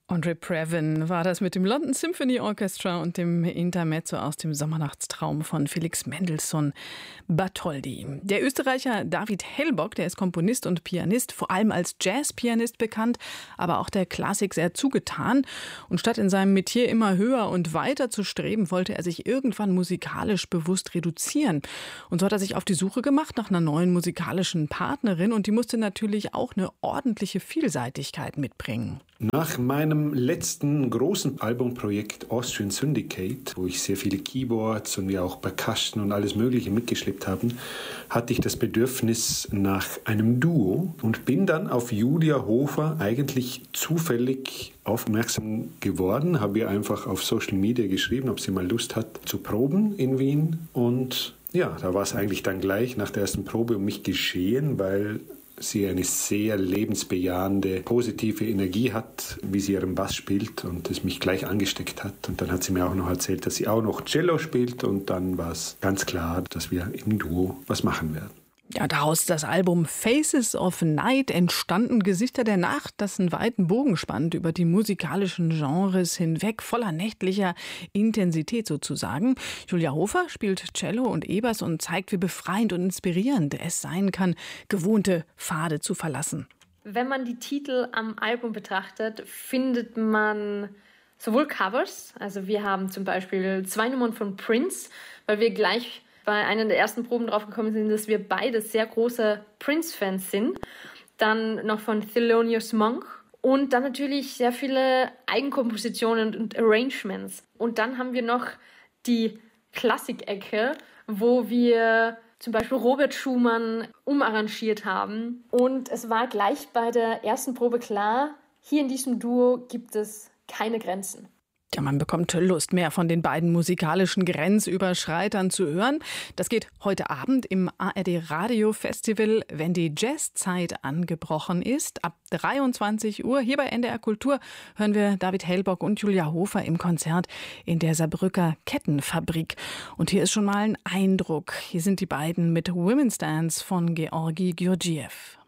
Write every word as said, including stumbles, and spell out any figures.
Andre Previn war das mit dem London Symphony Orchestra und dem Intermezzo aus dem Sommernachtstraum von Felix Mendelssohn Bartholdy. Der Österreicher David Hellbock, der ist Komponist und Pianist, vor allem als Jazzpianist bekannt, aber auch der Klassik sehr zugetan. Und statt in seinem Metier immer höher und weiter zu streben, wollte er sich irgendwann musikalisch bewusst reduzieren. Und so hat er sich auf die Suche gemacht nach einer neuen musikalischen Partnerin und die musste natürlich auch eine ordentliche Vielseitigkeit mitbringen. Nach meinem letzten großen Albumprojekt Austrian Syndicate, wo ich sehr viele Keyboards und wir auch Percussion und alles Mögliche mitgeschleppt haben, hatte ich das Bedürfnis nach einem Duo und bin dann auf Julia Hofer eigentlich zufällig aufmerksam geworden, habe ihr einfach auf Social Media geschrieben, ob sie mal Lust hat zu proben in Wien. Und ja, da war es eigentlich dann gleich nach der ersten Probe um mich geschehen, weil sie eine sehr lebensbejahende, positive Energie hat, wie sie ihren Bass spielt und es mich gleich angesteckt hat. Und dann hat sie mir auch noch erzählt, dass sie auch noch Cello spielt und dann war es ganz klar, dass wir im Duo was machen werden. Ja, daraus ist das Album Faces of Night entstanden, Gesichter der Nacht, das einen weiten Bogen spannt über die musikalischen Genres hinweg, voller nächtlicher Intensität sozusagen. Julia Hofer spielt Cello und E-Bass und zeigt, wie befreiend und inspirierend es sein kann, gewohnte Pfade zu verlassen. Wenn man die Titel am Album betrachtet, findet man sowohl Covers, also wir haben zum Beispiel zwei Nummern von Prince, weil wir gleich bei einer der ersten Proben drauf gekommen sind, dass wir beide sehr große Prince-Fans sind. Dann noch von Thelonious Monk und dann natürlich sehr viele Eigenkompositionen und Arrangements. Und dann haben wir noch die Klassik-Ecke, wo wir zum Beispiel Robert Schumann umarrangiert haben. Und es war gleich bei der ersten Probe klar, hier in diesem Duo gibt es keine Grenzen. Ja, man bekommt Lust, mehr von den beiden musikalischen Grenzüberschreitern zu hören. Das geht heute Abend im A R D Radio Festival, wenn die Jazzzeit angebrochen ist. Ab dreiundzwanzig Uhr hier bei N D R Kultur hören wir David Hellbock und Julia Hofer im Konzert in der Saarbrücker Kettenfabrik. Und hier ist schon mal ein Eindruck. Hier sind die beiden mit Women's Dance von Georgi Georgiev.